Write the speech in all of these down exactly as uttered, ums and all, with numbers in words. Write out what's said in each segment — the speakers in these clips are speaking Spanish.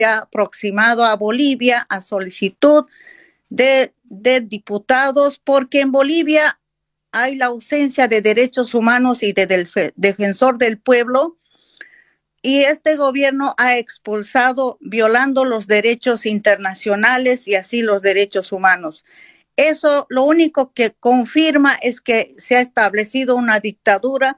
aproximado a Bolivia a solicitud de, de diputados, porque en Bolivia hay la ausencia de derechos humanos y de, del defensor del pueblo, y este gobierno ha expulsado violando los derechos internacionales y así los derechos humanos. Eso lo único que confirma es que se ha establecido una dictadura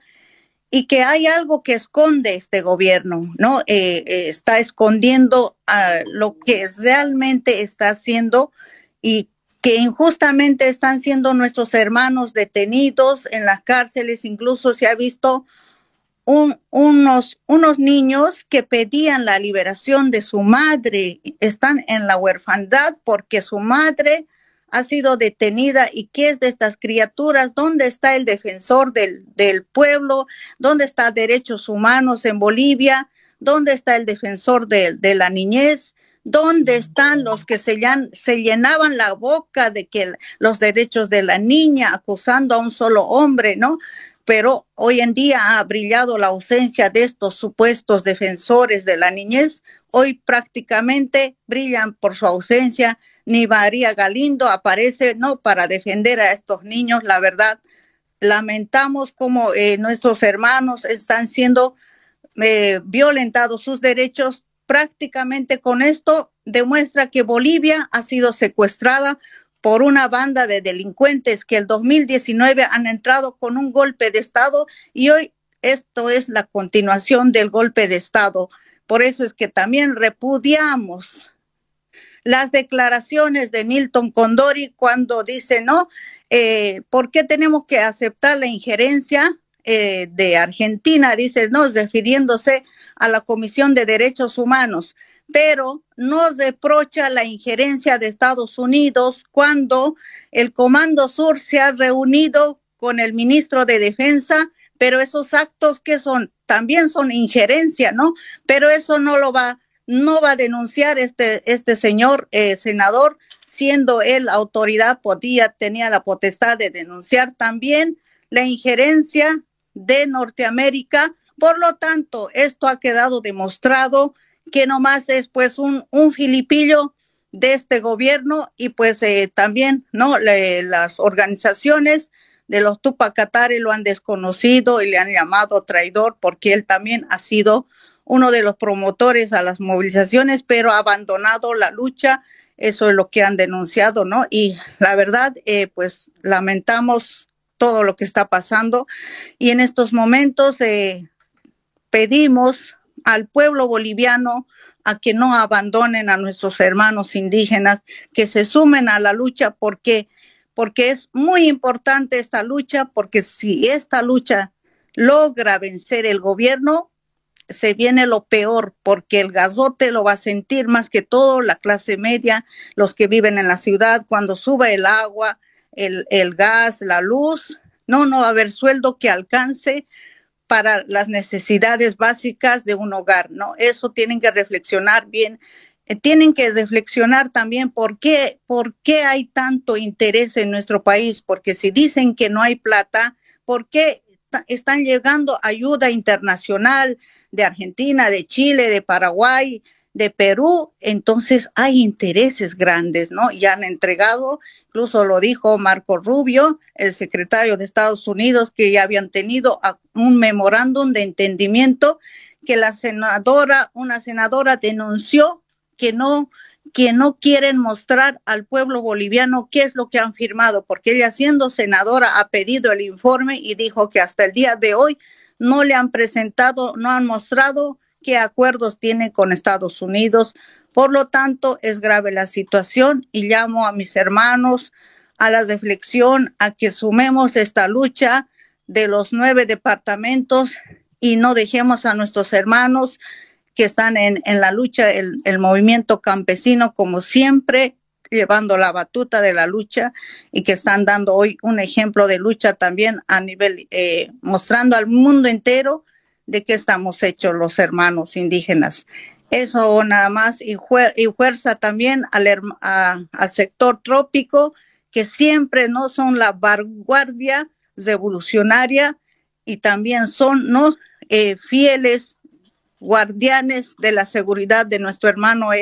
y que hay algo que esconde este gobierno, ¿no? Eh, eh, está escondiendo uh, lo que realmente está haciendo, y que injustamente están siendo nuestros hermanos detenidos en las cárceles. Incluso se ha visto un, unos, unos niños que pedían la liberación de su madre, están en la orfandad porque su madre ha sido detenida. ¿Y qué es de estas criaturas? ¿Dónde está el defensor del, del pueblo? ¿Dónde está derechos humanos en Bolivia? ¿Dónde está el defensor de, de la niñez? ¿Dónde están los que se, llan, se llenaban la boca de que los derechos de la niña, acusando a un solo hombre, ¿no? Pero hoy en día ha brillado la ausencia de estos supuestos defensores de la niñez. Hoy prácticamente brillan por su ausencia. Ni María Galindo aparece, no, para defender a estos niños. La verdad, lamentamos cómo eh, nuestros hermanos están siendo eh, violentados sus derechos. Prácticamente con esto demuestra que Bolivia ha sido secuestrada por una banda de delincuentes que el dos mil diecinueve han entrado con un golpe de Estado, y hoy esto es la continuación del golpe de Estado. Por eso es que también repudiamos las declaraciones de Nilton Condori cuando dice, no, eh, ¿por qué tenemos que aceptar la injerencia eh, de Argentina? Dice, no, refiriéndose a la Comisión de Derechos Humanos, pero nos reprocha la injerencia de Estados Unidos cuando el Comando Sur se ha reunido con el ministro de Defensa, pero esos actos que son, también son injerencia, ¿no? Pero eso no lo va no va a denunciar este, este señor eh, senador, siendo él autoridad, podía, tenía la potestad de denunciar también la injerencia de Norteamérica. Por lo tanto, esto ha quedado demostrado que nomás es pues un, un filipillo de este gobierno, y pues eh, también, ¿no? Le, las organizaciones de los Tupacatare lo han desconocido y le han llamado traidor, porque él también ha sido uno de los promotores a las movilizaciones, pero ha abandonado la lucha. Eso es lo que han denunciado, ¿no? Y la verdad, eh, pues lamentamos todo lo que está pasando, y en estos momentos eh, pedimos al pueblo boliviano a que no abandonen a nuestros hermanos indígenas, que se sumen a la lucha, porque, porque es muy importante esta lucha, porque si esta lucha logra vencer el gobierno, se viene lo peor, porque el gasote lo va a sentir más que todo la clase media, los que viven en la ciudad. Cuando suba el agua, el, el gas, la luz, no, no va a haber sueldo que alcance para las necesidades básicas de un hogar, ¿no? Eso tienen que reflexionar bien. Eh, tienen que reflexionar también por qué, por qué hay tanto interés en nuestro país, porque si dicen que no hay plata, ¿por qué están llegando ayuda internacional de Argentina, de Chile, de Paraguay, de Perú? Entonces hay intereses grandes, ¿no? Ya han entregado, incluso lo dijo Marco Rubio, el secretario de Estados Unidos, que ya habían tenido un memorándum de entendimiento, que la senadora, una senadora denunció que no que no quieren mostrar al pueblo boliviano qué es lo que han firmado, porque ella, siendo senadora, ha pedido el informe y dijo que hasta el día de hoy no le han presentado, no han mostrado qué acuerdos tiene con Estados Unidos. Por lo tanto, es grave la situación, y llamo a mis hermanos a la reflexión, a que sumemos esta lucha de los nueve departamentos y no dejemos a nuestros hermanos que están en, en la lucha, el, el movimiento campesino, como siempre, llevando la batuta de la lucha, y que están dando hoy un ejemplo de lucha también a nivel, eh, mostrando al mundo entero de qué estamos hechos los hermanos indígenas. Eso nada más, y, fuer, y fuerza también al, a, al sector trópico, que siempre no son la vanguardia revolucionaria, y también son, ¿no? Eh, fieles guardianes de la seguridad de nuestro hermano